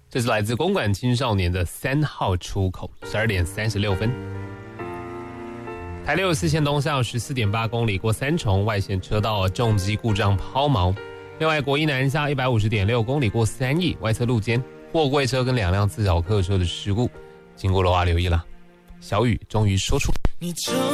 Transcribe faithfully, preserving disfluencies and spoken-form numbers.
这是来自公馆青少年的三号出口，十二点三十六分。台六四线东向十四点八公里过三重外线车道重机故障抛锚。另外，国一南下一百五十点六公里过三义外侧路肩货柜车跟两辆自小客车的事故，经过的话留意了。小雨终于说出。你